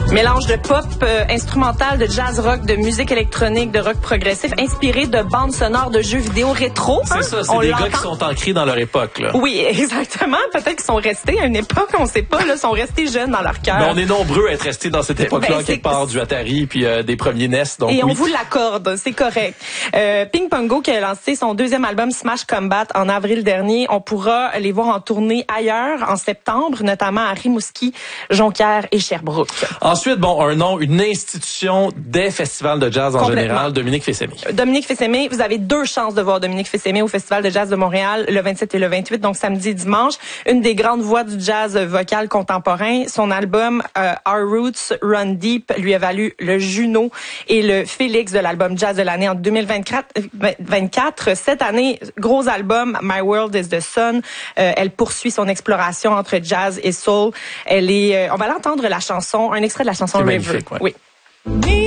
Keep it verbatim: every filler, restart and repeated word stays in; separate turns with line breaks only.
Mélange de pop euh, instrumental, de jazz rock, de musique électronique, de rock progressif, inspiré de bandes sonores de jeux vidéo rétro.
C'est
hein?
ça, c'est
On
des
l'entend.
gars qui sont ancrés dans leur époque, là.
Oui, exactement. Peut-être qu'ils sont restés à une époque, on sait pas, là, sont restés jeunes dans leur cœur.
Mais on est nombreux à être restés dans cette époque-là,
Ben,
quelque part du Atari puis euh, des premiers N E S. Donc,
Et
oui.
on vous l'accorde, c'est correct. Euh, Ping Pongo qui a lancé son deuxième album Smash Combat en avril dernier. On pourra les voir en tournée ailleurs en septembre, notamment à Rimouski, Jonquière et Sherbrooke.
Ensuite, bon, un nom, une institution des festivals de jazz en général, Dominique Fils-Aimé.
Dominique Fils-Aimé, vous avez deux chances de voir Dominique Fils-Aimé au Festival de jazz de Montréal le vingt-sept et le vingt-huit, donc samedi et dimanche. Une des grandes voix du jazz vocal contemporain. Son album euh, Our Roots Run Deep lui a valu le Juno et le Félix de l'album Jazz de l'année en deux mille vingt-quatre. Cette année, gros album My World is the Sun. Euh, elle poursuit son exploration entre jazz et soul. Elle est, euh, on va l'entendre la chanson, un extrait de la chanson
C'est
River.
magnifique, ouais.
Oui.